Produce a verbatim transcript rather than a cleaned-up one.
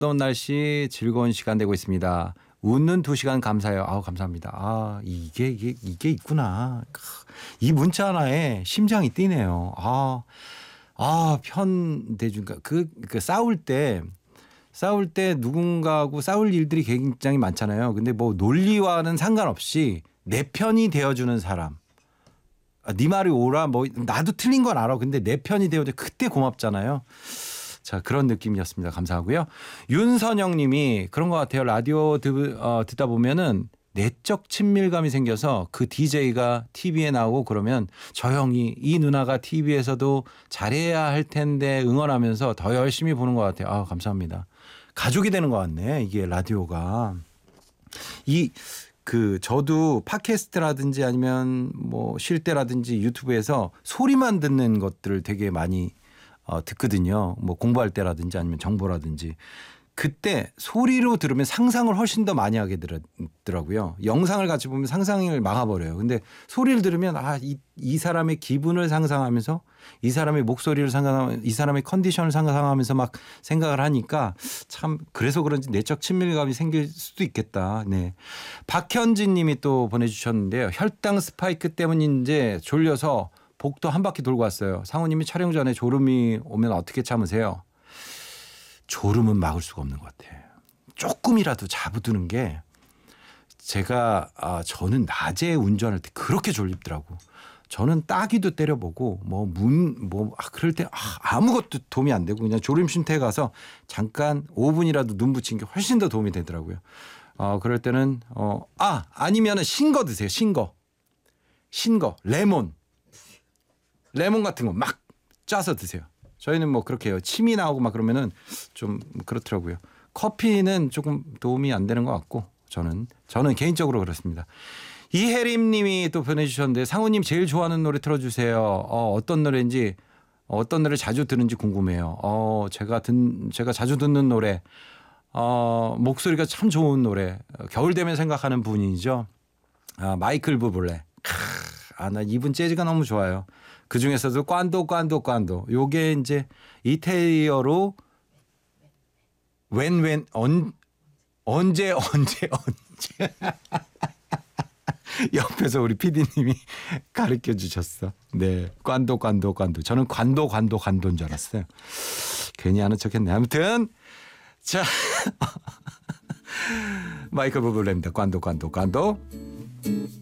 더운 날씨 즐거운 시간 되고 있습니다. 웃는 두 시간 감사해요. 아우 감사합니다. 아 이게 이게 이게 있구나. 이 문자 하나에 심장이 뛰네요. 아, 아 편대중가 그, 그 싸울 때 싸울 때 누군가하고 싸울 일들이 굉장히 많잖아요. 근데 뭐 논리와는 상관없이 내 편이 되어주는 사람. 아, 네 말이 옳아. 뭐 나도 틀린 건 알아. 근데 내 편이 되어줘. 그때 고맙잖아요. 자 그런 느낌이었습니다. 감사하고요. 윤선영 님이 그런 것 같아요. 라디오 듣, 어, 듣다 보면은 내적 친밀감이 생겨서 그 디제이가 티비에 나오고 그러면 저 형이 이 누나가 티비에서도 잘해야 할 텐데 응원하면서 더 열심히 보는 것 같아요. 아 감사합니다. 가족이 되는 것 같네. 이게 라디오가. 이 그 저도 팟캐스트라든지 아니면 뭐 쉴 때라든지 유튜브에서 소리만 듣는 것들을 되게 많이 어, 듣거든요. 뭐 공부할 때라든지 아니면 정보라든지. 그때 소리로 들으면 상상을 훨씬 더 많이 하게 되더라고요. 영상을 같이 보면 상상을 막아버려요. 근데 소리를 들으면 아, 이, 이 사람의 기분을 상상하면서 이 사람의 목소리를 상상하면서 이 사람의 컨디션을 상상하면서 막 생각을 하니까 참 그래서 그런지 내적 친밀감이 생길 수도 있겠다. 네. 박현진 님이 또 보내주셨는데요. 혈당 스파이크 때문인지 졸려서 복도 한 바퀴 돌고 왔어요. 상우님이 촬영 전에 졸음이 오면 어떻게 참으세요? 졸음은 막을 수가 없는 것 같아요. 조금이라도 잡아두는 게 제가 아, 저는 낮에 운전할 때 그렇게 졸립더라고. 저는 따귀도 때려보고 뭐 문 뭐 아, 그럴 때 아, 아무것도 도움이 안 되고 그냥 졸음 쉼터에 가서 잠깐 오 분이라도 눈 붙인 게 훨씬 더 도움이 되더라고요. 어, 그럴 때는 어, 아 아니면은 신거 드세요. 신거, 신거, 레몬, 레몬 같은 거 막 짜서 드세요. 저희는 뭐 그렇게 해요. 침이 나오고 막 그러면은 좀 그렇더라고요. 커피는 조금 도움이 안 되는 것 같고 저는 저는 개인적으로 그렇습니다. 이혜림 님이 또 보내주셨는데 상우님 제일 좋아하는 노래 틀어주세요. 어, 어떤 노래인지 어떤 노래 자주 듣는지 궁금해요. 어, 제가 듣 제가 자주 듣는 노래 어, 목소리가 참 좋은 노래 겨울 되면 생각하는 분이죠. 아, 마이클 부블레. 아, 나 이분 재즈가 너무 좋아요. 그 중에서도 꽌도 꽌도 꽌도 요게 이제 이태리어로 웬웬 언 언제 언제 언제 옆에서 우리 피디님이 가르쳐 주셨어. 네, 꽌도 꽌도 꽌도 저는 관도 관도 관도인 줄 알았어요. 괜히 하는 척했네. 아무튼 자 마이클 부블레입니다. 꽌도 꽌도 꽌도